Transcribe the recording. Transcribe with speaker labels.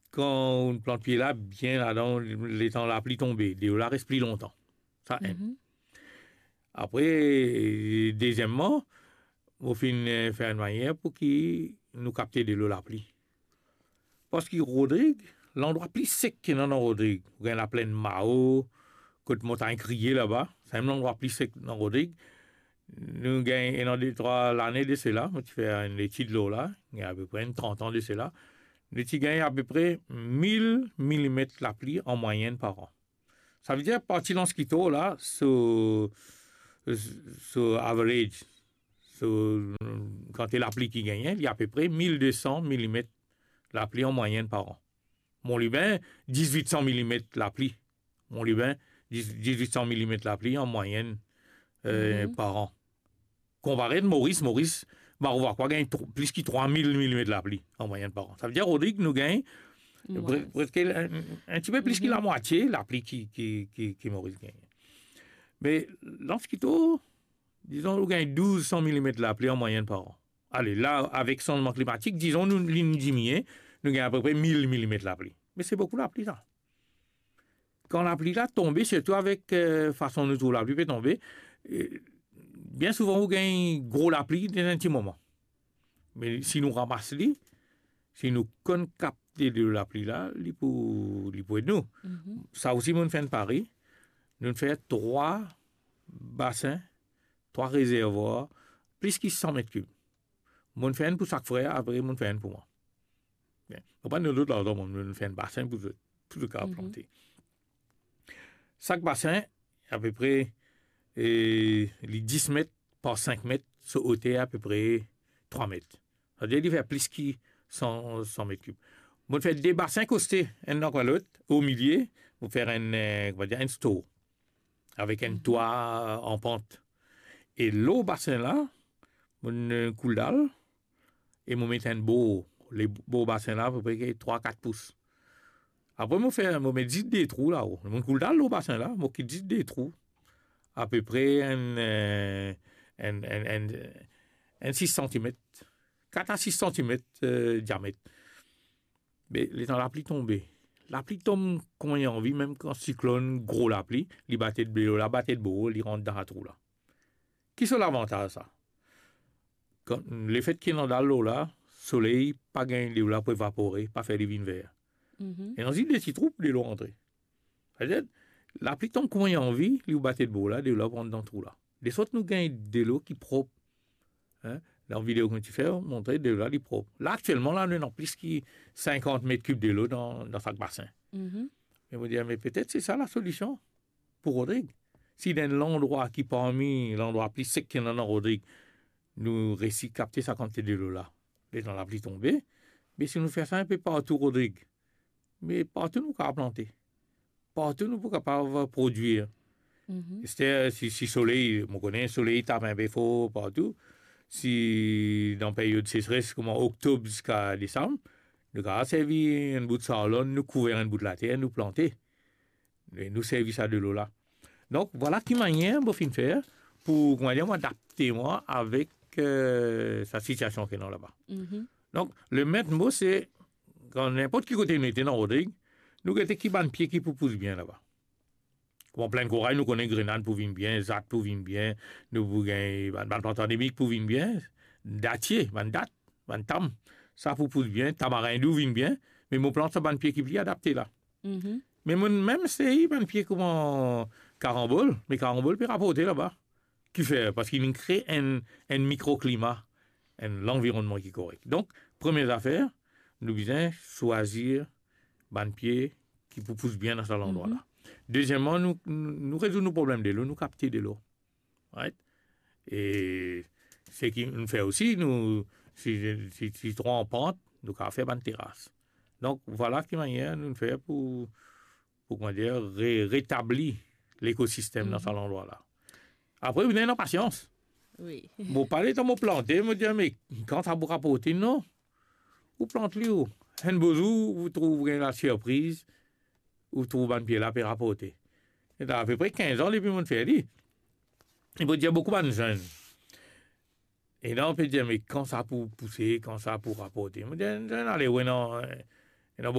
Speaker 1: quand une plante pied là, bien là-dedans, les temps la pluie tombée, de là reste plus longtemps. Ça aime. Après, deuxièmement, on fait faire une manière pour qu'il nous capte de l'eau la pluie. Parce que Rodrigue, l'endroit plus sec qu'il y a dans Rodrigue, vous avez la plaine Mao, côte montagne criée là-bas, c'est un endroit plus sec dans Rodrigue. Nous gagnons dans l'année de cela, tu fais une étude de l'eau là, il y a à peu près 30 ans de cela. Nous gagnons à peu près 1000 mm la pluie en moyenne par an. Ça veut dire, partir dans ce qui est là, sur average, quand tu la pluie qui gagne, il y a à peu près 1200 mm la pluie en moyenne par an. Mon Liban, 1800 mm la pluie. Mon Liban, 1800 mm la pluie en moyenne par an. Comparé de Maurice va revoir quoi, gagne plus que 3000 mm la pluie en moyenne par an. Ça veut dire, Rodrigue, nous gagne presque un petit peu plus que la moitié la pluie qui Maurice gagne. Mais l'Anskito, disons, nous gagne 1200 mm la pluie en moyenne par an. Allez, là, avec changement climatique, disons, nous diminuons, nous gagnons à peu près 1000 mm la pluie. Mais c'est beaucoup la pluie, ça. Quand la pluie là tombe, surtout avec façon de la pluie peut tomber, bien souvent, vous gagnez gros la pluie dans un petit moment. Mais si nous ramassons, si nous captons de la pluie là, il peut aider nous. Ça aussi, nous faisons pareil. Nous faisons 3 bassins, 3 réservoirs, plus que 100 mètres cubes. Nous faisons pour chaque frère, après, nous faisons pour moi. On pas de l'autre là, nous faisons un bassin pour tout le cas planter. Chaque bassin, à peu près, les 10 mètres par 5 mètres, sur hauteur à peu près 3 mètres. C'est-à-dire qu'il fait plus que 100 mètres cubes. Vous faites des bassins costés, un dans l'autre, au milieu, vous faites un store, avec un toit en pente. Et l'eau bassin là, vous coule dalle, et vous mettez les beaux bassins là, à peu près 3-4 pouces. Après, vous mettez 10 des trous là-haut. Vous coule dalle l'eau bassin là, vous mettez 10 des trous. À peu près un 6 cm, 4 à 6 cm diamètre. Mais les temps la pluie tombe. La pluie tombe quand il y a envie, même quand cyclone, gros la pluie, il battait de blé, la battait de beau, il rentre dans la trou là. Qui sont l'avantage ça? Quand, le fait qu'il y a dans l'eau là, soleil, pas gagner de l'eau là pour évaporer, pas faire des vins verts. Et dans une des petits trous, de l'eau rentrer. C'est-à-dire, la pluie tombe quand il y a envie, il battait de beau là, de l'eau rentre dans le trou là. Les autres nous gagnent de l'eau qui est propre. Hein? Dans la vidéo que tu fais, montrer de l'eau qui est propre. Là, actuellement, là, nous avons plus que 50 mètres cubes de l'eau dans chaque bassin. Mais vous dire, mais peut-être c'est ça la solution pour Rodrigue. Si dans l'endroit qui parmi l'endroit plus sec qu'il y en a dans Rodrigue, nous réussissons à capter sa quantité de l'eau là, et dans la pluie tombée, mais si nous faisons ça un peu partout Rodrigue, mais partout nous pouvons planter. Partout nous pouvons capables produire. C'est si soleil, on connaît soleil tape un peu fort partout. Si dans la période de sécheresse, comme en octobre jusqu'à décembre, nous avons servi un bout de salon, nous couvrir un bout de la terre, nous planter. Et nous servir ça de l'eau là. Donc voilà qui manière pour faire pour comment dire, m'adapter moi avec sa situation qui est là-bas. Donc le maître mot c'est quand n'importe qui côté nous était dans Rodrigue, nous avons qui ban pied qui pousse bien là-bas. Comme en plein corail, nous connaissons Grenade pour vivre bien, Zat pour vivre bien, nous avons ban plante endémique pour vivre bien, Datier, ban tam, ça pour pousser bien, Tamarin d'où vivre bien, mais mon plante ça ban pied qui est adapté là. Mais même c'est ban pied comme en carambole, mais carambole peut rapporter là-bas. Qui fait parce qu'il crée un microclimat, l'environnement qui est correct. Donc, première affaire, nous devons choisir ban pied qui pousse bien dans cet endroit-là. Deuxièmement, nous résoudons nos problèmes de l'eau, nous captons de l'eau. Right? Et ce qui nous fait aussi, nous, si trop en pente, nous avons fait une terrasse. Donc, voilà qui manière nous fait pour comment dire, rétablir l'écosystème dans cet endroit-là. Après, vous avez une patience.
Speaker 2: Oui.
Speaker 1: Vous parlez de mon planter, vous dites, mais quand ça vous rapporte, non, vous plantez où? Un beau jour, vous trouvez la surprise, vous trouvez un pied là pour rapporter. Et à peu près 15 ans depuis mon fait dit. Il peut dire beaucoup de jeunes. Et là, on peut dire, mais quand ça pour pousser, quand ça pour rapporter? Je dis, allez, oui, non,